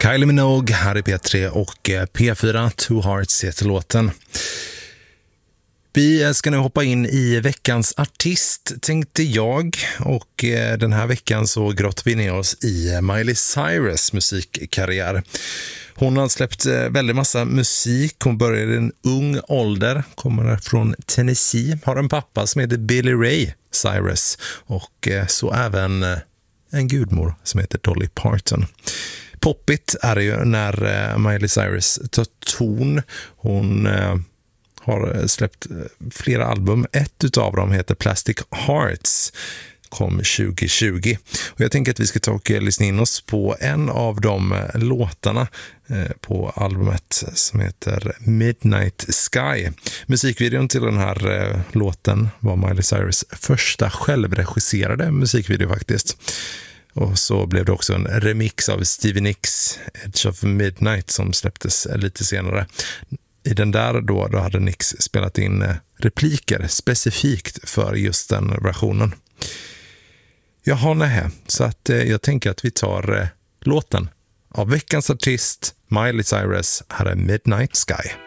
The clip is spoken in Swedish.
Kylie Minogue här i P3 och P4, Two Hearts heter låten. Vi ska nu hoppa in i veckans artist, tänkte jag. Och den här veckan så grottar vi ner oss i Miley Cyrus musikkarriär. Hon har släppt väldigt massa musik. Hon började i en ung ålder, kommer från Tennessee. Har en pappa som heter Billy Ray Cyrus och så även en gudmor som heter Dolly Parton. Poppigt är det ju när Miley Cyrus tar ton. Hon har släppt flera album. Ett utav dem heter Plastic Hearts, kom 2020. Och jag tänker att vi ska ta och lyssna in oss på en av de låtarna på albumet som heter Midnight Sky. Musikvideon till den här låten var Miley Cyrus första självregisserade musikvideo faktiskt. Och så blev det också en remix av Stevie Nicks Edge of Midnight som släpptes lite senare. I den där då hade Nicks spelat in repliker specifikt för just den versionen. Jaha, nej. Så att jag tänker att vi tar låten av veckans artist Miley Cyrus. Här är Midnight Sky.